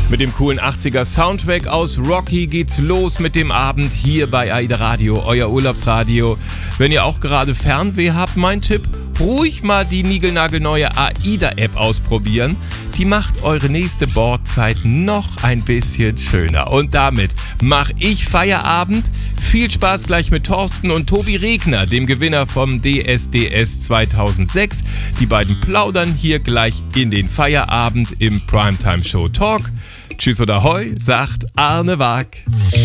Mit dem coolen 80er Soundtrack aus Rocky geht's los mit dem Abend hier bei AIDA Radio, euer Urlaubsradio. Wenn ihr auch gerade Fernweh habt, mein Tipp, ruhig mal die niegelnagelneue AIDA-App ausprobieren. Die macht eure nächste Bordzeit noch ein bisschen schöner. Und damit mache ich Feierabend. Viel Spaß gleich mit Thorsten und Tobi Regner, dem Gewinner vom DSDS 2006. Die beiden plaudern hier gleich in den Feierabend im Primetime Show Talk. Tschüss oder Hoi, sagt Arne Waag.